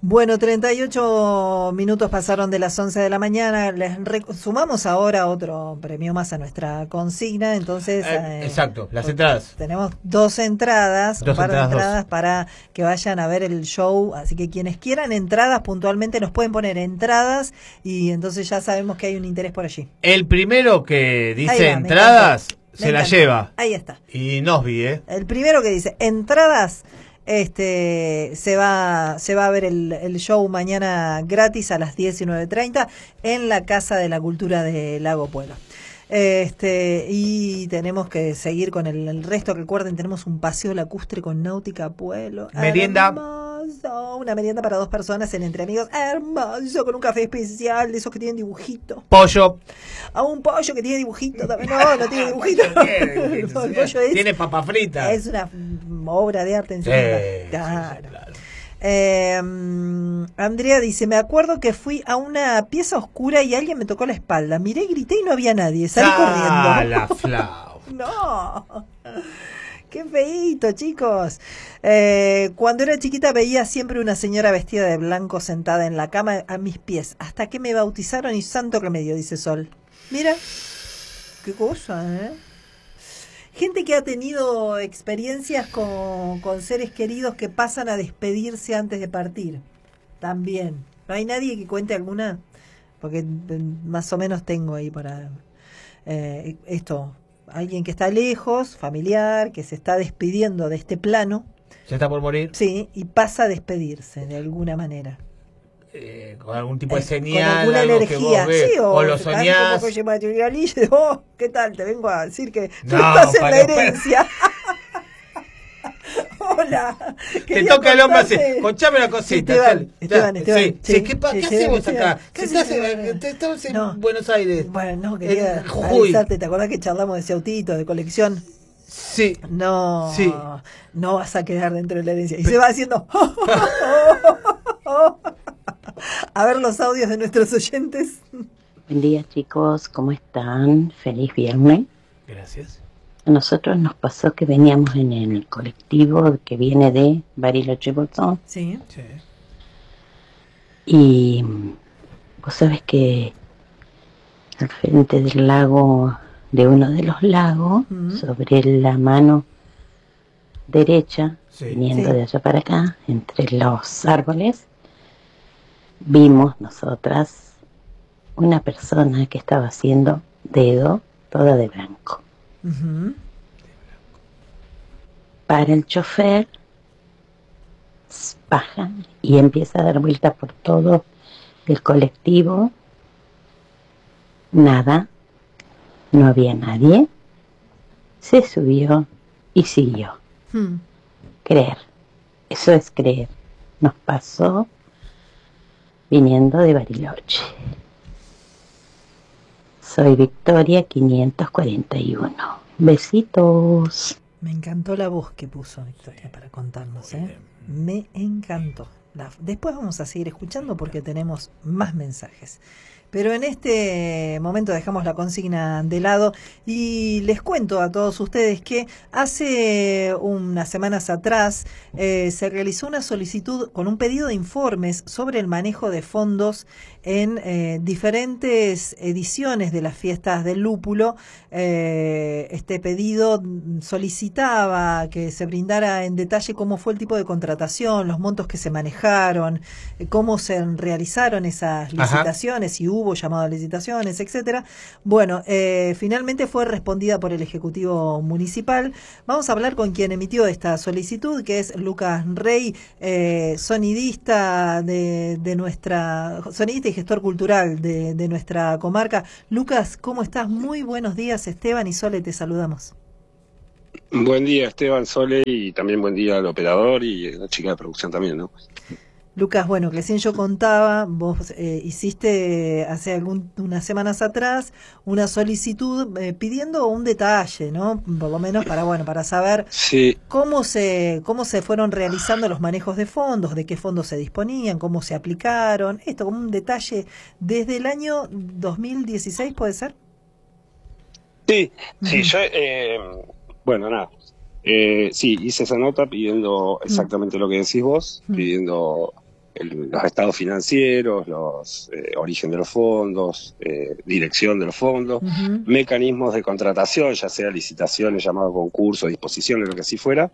Bueno, 38 minutos pasaron de las 11 de la mañana. Sumamos ahora otro premio más a nuestra consigna. Entonces, exacto, las entradas. Tenemos dos entradas, un par de entradas para que vayan a ver el show. Así que quienes quieran entradas puntualmente nos pueden poner entradas y entonces ya sabemos que hay un interés por allí. El primero que dice entradas se la lleva. Ahí está. Y Nosby, El primero que dice entradas. Se va a ver el show mañana gratis a las 19:30 en la Casa de la Cultura de Lago Puelo. Y tenemos que seguir con el resto. Recuerden, tenemos un paseo lacustre con Náutica Puelo. Merienda. Hermoso. Una merienda para 2 personas en Entre Amigos. Hermoso, con un café especial de esos que tienen dibujitos. Pollo. Un pollo que tiene dibujito también. No tiene dibujito. El pollo tiene papa frita. Es una obra de arte en serio. Claro. Andrea dice, me acuerdo que fui a una pieza oscura y alguien me tocó la espalda. Miré, grité y no había nadie. Salí corriendo. La flauta. No. Qué feíto, chicos. Cuando era chiquita veía siempre una señora vestida de blanco sentada en la cama a mis pies. Hasta que me bautizaron y santo remedio, dice Sol. Mira. Qué cosa, Gente que ha tenido experiencias con seres queridos que pasan a despedirse antes de partir. También. ¿No hay nadie que cuente alguna? Porque más o menos tengo ahí para esto. Alguien que está lejos, familiar, que se está despidiendo de este plano. ¿Se está por morir? Sí, y pasa a despedirse de alguna manera. Con algún tipo de señal, con alguna algo energía, que vos ves, sí, o lo soñás. ¿Qué tal? Te vengo a decir que tú estás en la herencia. Hola. Te toca el hombre así, conchame una cosita. Esteban. Sí. ¿Qué hacemos acá? Estás en Buenos Aires. Bueno, no, quería avisarte. ¿Te acordás que charlamos de ese autito de colección? Sí. No vas a quedar dentro de la herencia. Y se va haciendo... A ver los audios de nuestros oyentes. Buen día, chicos, ¿cómo están? Feliz viernes. Gracias. A nosotros nos pasó que veníamos en el colectivo que viene de Bariloche-Bolsón. Sí. Y vos sabés que al frente del lago, de uno de los lagos, sobre la mano derecha, viniendo de allá para acá, entre los árboles, vimos nosotras una persona que estaba haciendo dedo toda de blanco. Para el chofer, baja y empieza a dar vueltas por todo el colectivo. Nada, no había nadie. Se subió y siguió. Creer, eso es creer. Nos pasó viniendo de Bariloche. Soy Victoria 541. Besitos. Me encantó la voz que puso Victoria para contarnos, Me encantó. Después vamos a seguir escuchando porque tenemos más mensajes. Pero en este momento dejamos la consigna de lado y les cuento a todos ustedes que hace unas semanas atrás se realizó una solicitud con un pedido de informes sobre el manejo de fondos en diferentes ediciones de las fiestas del lúpulo. Este pedido solicitaba que se brindara en detalle cómo fue el tipo de contratación, los montos que se manejaron, cómo se realizaron esas licitaciones, si hubo llamado a licitaciones, etcétera. Bueno, finalmente fue respondida por el Ejecutivo Municipal. Vamos a hablar con quien emitió esta solicitud, que es Lucas Rey, sonidista sonidista y gestor cultural de nuestra comarca. Lucas, ¿cómo estás? Muy buenos días, Esteban y Sole, te saludamos. Buen día, Esteban, Sole, y también buen día al operador y a la chica de producción también, ¿no? Lucas, bueno, recién yo contaba, vos hiciste hace unas semanas atrás una solicitud pidiendo un detalle, ¿no? Por lo menos para saber cómo se fueron realizando los manejos de fondos, de qué fondos se disponían, cómo se aplicaron, esto como un detalle desde el año 2016, ¿puede ser? Sí, yo, bueno, nada. Sí, hice esa nota pidiendo exactamente lo que decís vos, pidiendo los estados financieros, los origen de los fondos, dirección de los fondos, mecanismos de contratación, ya sea licitaciones, llamado concurso, disposiciones, lo que así fuera,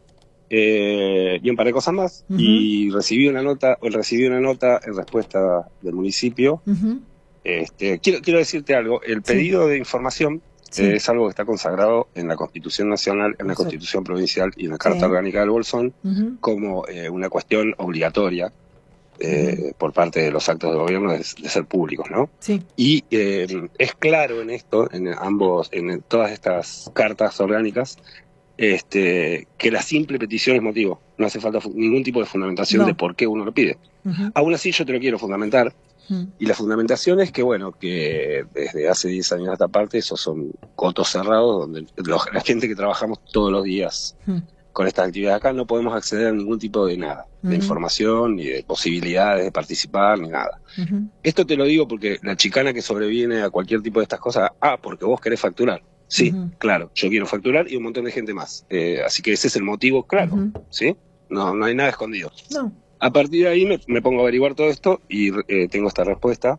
y un par de cosas más. Y recibí una nota en respuesta del municipio. Quiero decirte algo, el pedido de información es algo que está consagrado en la Constitución Nacional, en la Constitución Provincial y en la Carta Orgánica del Bolsón como una cuestión obligatoria por parte de los actos de gobierno de ser públicos, ¿no? Sí. Y es claro en esto, en todas estas cartas orgánicas, que la simple petición es motivo. No hace falta ningún tipo de fundamentación de por qué uno lo pide. Aún así yo te lo quiero fundamentar. Y la fundamentación es que, bueno, que desde hace 10 años a esta parte, esos son cotos cerrados, donde la gente que trabajamos todos los días con estas actividades acá no podemos acceder a ningún tipo de nada, de información, ni de posibilidades de participar, ni nada. Esto te lo digo porque la chicana que sobreviene a cualquier tipo de estas cosas, porque vos querés facturar. Sí, claro, yo quiero facturar y un montón de gente más. Así que ese es el motivo, claro, ¿sí? No hay nada escondido. No. A partir de ahí me pongo a averiguar todo esto y tengo esta respuesta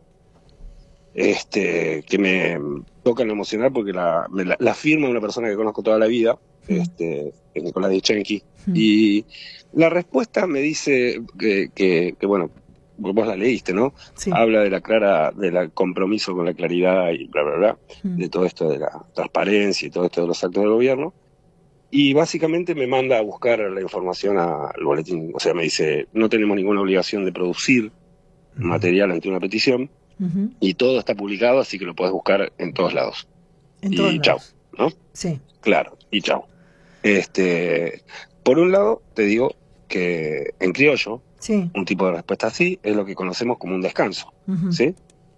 que me toca en lo emocional porque la firma una persona que conozco toda la vida, Nicolás Dichenki, y la respuesta me dice que bueno, vos la leíste, ¿no? Sí. Habla del compromiso con la claridad y bla, bla, bla, de todo esto de la transparencia y todo esto de los actos del gobierno. Y básicamente me manda a buscar la información al boletín. O sea, me dice, no tenemos ninguna obligación de producir material ante una petición, y todo está publicado, así que lo podés buscar en todos lados. Y chau, ¿no? Sí. Claro, y chau. Por un lado, te digo que en criollo, un tipo de respuesta así es lo que conocemos como un descanso, ¿sí?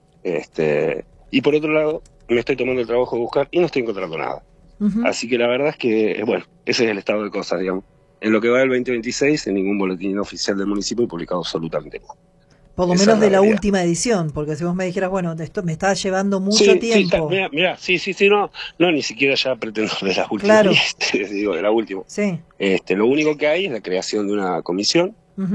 Y por otro lado, me estoy tomando el trabajo de buscar y no estoy encontrando nada. Así que la verdad es que, bueno, ese es el estado de cosas, digamos. En lo que va del 2026, en ningún boletín oficial del municipio he publicado absolutamente nada. Por lo menos de la última edición, porque si vos me dijeras, bueno, esto me está llevando mucho tiempo. Mirá, no, ni siquiera ya pretendo de la última. Claro. Digo, de la última. Sí. Lo único que hay es la creación de una comisión,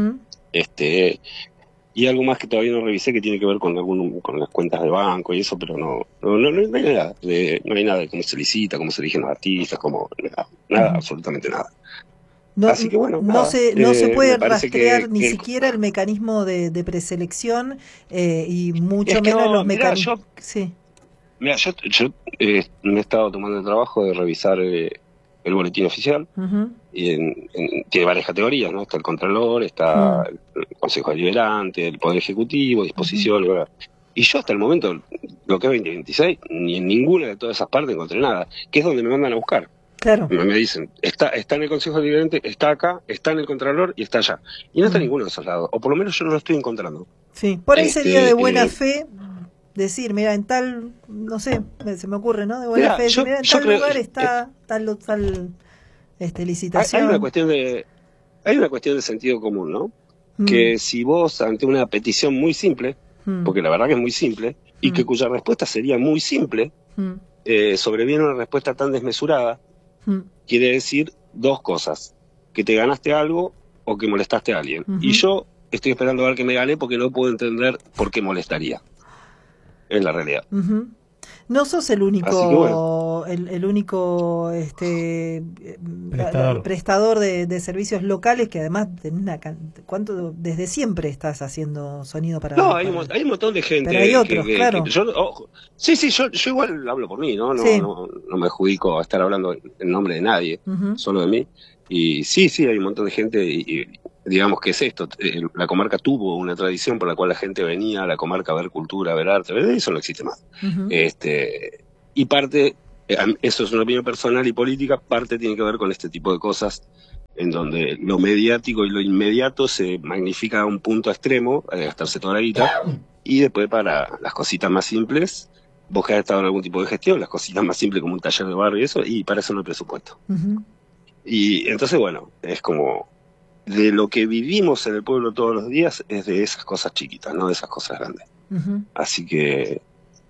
y algo más que todavía no revisé que tiene que ver con las cuentas de banco y eso, pero no hay nada no hay nada de cómo se licita, cómo se eligen los artistas, nada, absolutamente nada. Así que bueno, no se puede rastrear ni siquiera el mecanismo de preselección, y mucho menos los mecanismos. Mira, yo me he estado tomando el trabajo de revisar el boletín oficial, y tiene varias categorías, ¿no? Está el Contralor, está el Consejo Deliberante, el Poder Ejecutivo, disposición, ¿verdad? Y yo hasta el momento, lo que es 2026, ni en ninguna de todas esas partes encontré nada, que es donde me mandan a buscar. Claro. Me dicen, está en el Consejo Deliberante, está acá, está en el Contralor y está allá. Y no está en ninguno de esos lados, o por lo menos yo no lo estoy encontrando. Sí, por ahí sería de buena fe decir, mira, en tal, no sé, se me ocurre, ¿no? De buena fe, decir, mira, en tal lugar está tal licitación. Hay una cuestión de sentido común, ¿no? Que si vos ante una petición muy simple, porque la verdad que es muy simple, y que cuya respuesta sería muy simple, sobreviene una respuesta tan desmesurada, quiere decir dos cosas: que te ganaste algo o que molestaste a alguien. Y yo estoy esperando a ver que me gane porque no puedo entender por qué molestaría. Es la realidad. No sos el único, el único prestador de servicios locales, que además desde siempre estás haciendo sonido para... No, hay un montón de gente. Pero hay otros, claro. Yo igual hablo por mí, ¿no? No me adjudico a estar hablando en nombre de nadie, solo de mí. Y sí, hay un montón de gente y digamos que es esto. La comarca tuvo una tradición por la cual la gente venía a la comarca a ver cultura, a ver arte, eso no existe más. Y parte, eso es una opinión personal y política, parte tiene que ver con este tipo de cosas en donde lo mediático y lo inmediato se magnifica a un punto extremo, a gastarse toda la guita, y después para las cositas más simples, vos que has estado en algún tipo de gestión, las cositas más simples como un taller de barrio y eso, y para eso no hay presupuesto. Y entonces, bueno, es como... de lo que vivimos en el pueblo todos los días es de esas cosas chiquitas, no de esas cosas grandes. Así que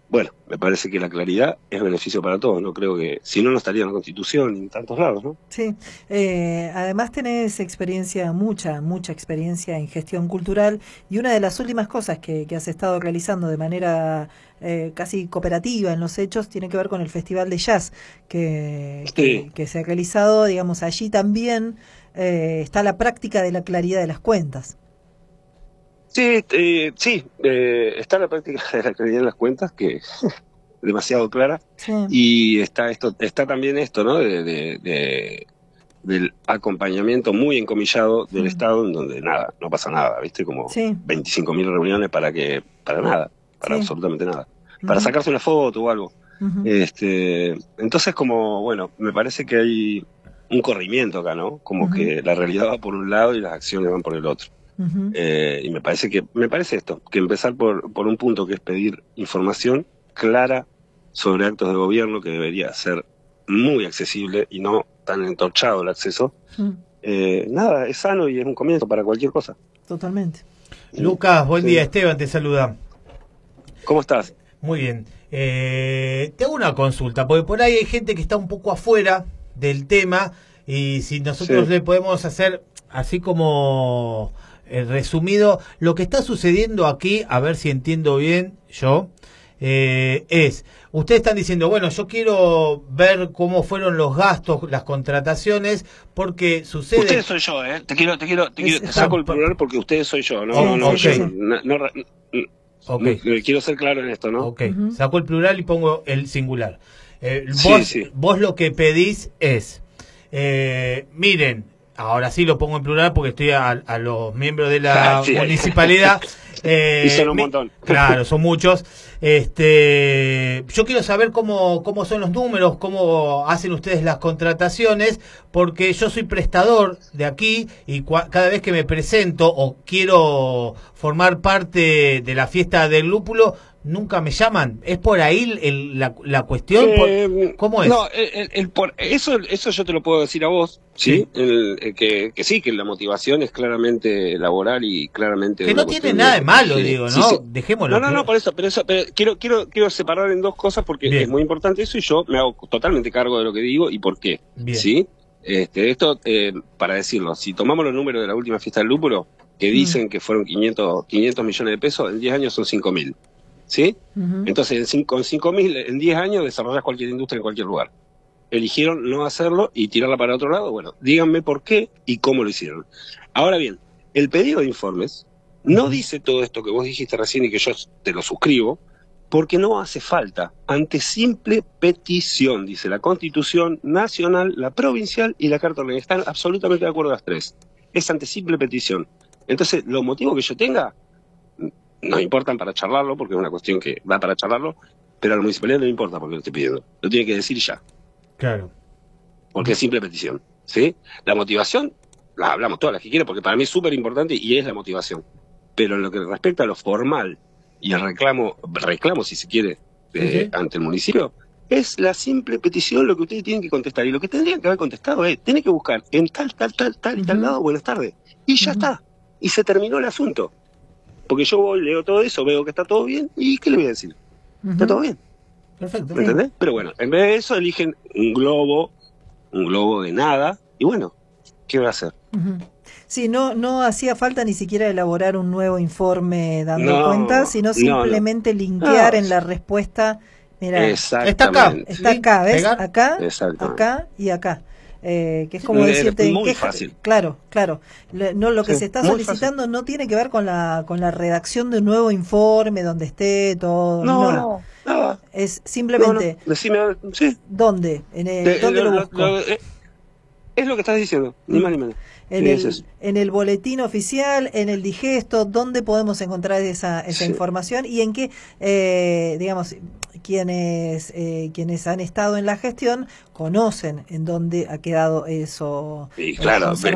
bueno, me parece que la claridad es beneficio para todos. No creo que, si no, no estaría en la Constitución ni en tantos lados, ¿no? Sí, además tenés experiencia, mucha experiencia en gestión cultural, y una de las últimas cosas que has estado realizando de manera casi cooperativa en los hechos tiene que ver con el Festival de Jazz que se ha realizado, digamos, allí también está la práctica de la claridad de las cuentas. Sí, está la práctica de la claridad de las cuentas, que demasiado clara, sí. Y está también esto, ¿no? Del acompañamiento muy encomillado del Estado, en donde no pasa nada, ¿viste? Como 25.000 reuniones para nada, para absolutamente nada, para sacarse una foto o algo. Entonces, como, bueno, me parece que hay un corrimiento acá, ¿no? Como que la realidad va por un lado y las acciones van por el otro. Y me parece esto, que empezar por un punto, que es pedir información clara sobre actos de gobierno, que debería ser muy accesible y no tan entorchado el acceso. Nada, es sano y es un comienzo para cualquier cosa. Totalmente. Lucas, buen día. Esteban te saluda. ¿Cómo estás? Muy bien. Te hago una consulta, porque por ahí hay gente que está un poco afuera del tema, y si nosotros le podemos hacer así como resumido lo que está sucediendo aquí, a ver si entiendo bien yo, ustedes están diciendo, bueno, yo quiero ver cómo fueron los gastos, las contrataciones, porque sucede... Ustedes soy yo, te saco el plural porque ustedes soy yo, quiero ser claro en esto, ¿no? Saco el plural y pongo el singular. Vos lo que pedís es, miren, ahora sí lo pongo en plural porque estoy a los miembros de la municipalidad. Y son un montón. Claro, son muchos. Yo quiero saber cómo son los números, cómo hacen ustedes las contrataciones, porque yo soy prestador de aquí y cada vez que me presento o quiero formar parte de la fiesta del lúpulo, nunca me llaman. ¿Es por ahí la cuestión? ¿Cómo es? No, eso yo te lo puedo decir a vos, ¿sí? Que sí, que la motivación es claramente laboral y claramente... Que no tiene nada de malo, digo, ¿no? Sí. Dejémoslo. No, por eso, pero quiero separar en dos cosas, porque es muy importante eso, y yo me hago totalmente cargo de lo que digo y por qué, ¿sí? Esto, para decirlo, si tomamos los números de la última fiesta del lúpulo, que dicen que fueron 500 millones de pesos, en 10 años son 5.000. ¿Sí? Entonces, con 5.000 en 10 años desarrollas cualquier industria en cualquier lugar. Eligieron no hacerlo y tirarla para otro lado. Bueno, díganme por qué y cómo lo hicieron. Ahora bien, el pedido de informes no dice todo esto que vos dijiste recién y que yo te lo suscribo, porque no hace falta. Ante simple petición, dice la Constitución Nacional, la provincial y la Carta Orgánica. Están absolutamente de acuerdo las tres. Es ante simple petición. Entonces, los motivos que yo tenga nos importan para charlarlo, porque es una cuestión que va para charlarlo, pero a la municipalidad no le importa porque lo estoy pidiendo. Lo tiene que decir ya. Claro. Porque es simple petición, ¿sí? La motivación, la hablamos todas las que quieran, porque para mí es súper importante y es la motivación. Pero en lo que respecta a lo formal y el reclamo si se quiere, ante el municipio, es la simple petición lo que ustedes tienen que contestar. Y lo que tendrían que haber contestado es, tienen que buscar en tal y tal lado, buenas tardes. Y ya está. Y se terminó el asunto. Porque yo voy, leo todo eso, veo que está todo bien, y ¿qué le voy a decir? Está todo bien. Perfecto. ¿Me entendés? Pero bueno, en vez de eso eligen un globo de nada, y bueno, ¿qué va a hacer? Sí, no hacía falta ni siquiera elaborar un nuevo informe dando cuenta, sino simplemente linkear en la respuesta. Mira, está acá, ¿ves? Acá y acá. Que es como decirte, muy fácil. Claro. Lo que se está solicitando fácil. No tiene que ver con la redacción de un nuevo informe donde esté todo. No. Es simplemente. Decime, sí. ¿Dónde? ¿Dónde lo busco? Es lo que estás diciendo, ni más ni menos. En el boletín oficial, en el digesto, ¿dónde podemos encontrar esa información? Y en qué, digamos, quienes han estado en la gestión conocen en dónde ha quedado eso. Sí, claro.